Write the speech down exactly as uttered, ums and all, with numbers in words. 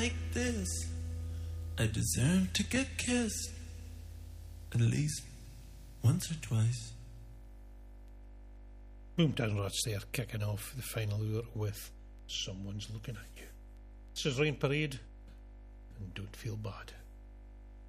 like this, I deserve to get kissed at least once or twice. Boomtown Rats there, kicking off the final hour with Someone's Looking at You. This is Rain Parade, and Don't Feel Bad.